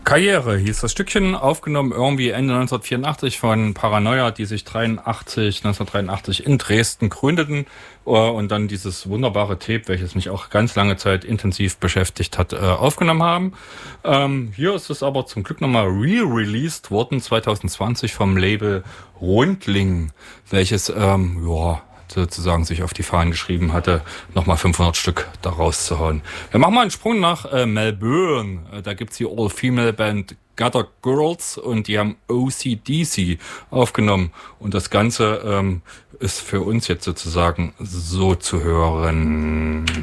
Karriere hieß das Stückchen, aufgenommen irgendwie Ende 1984 von Paranoia, die sich 1983 in Dresden gründeten und dann dieses wunderbare Tape, welches mich auch ganz lange Zeit intensiv beschäftigt hat, aufgenommen haben. Hier ist es aber zum Glück nochmal re-released worden, 2020 vom Label Rundling, welches, sozusagen sich auf die Fahnen geschrieben hatte, nochmal 500 Stück da rauszuhauen. Wir machen mal einen Sprung nach Melbourne. Da gibt's die All-Female-Band Gutter Girls und die haben OCDC aufgenommen. Und das Ganze ist für uns jetzt sozusagen so zu hören.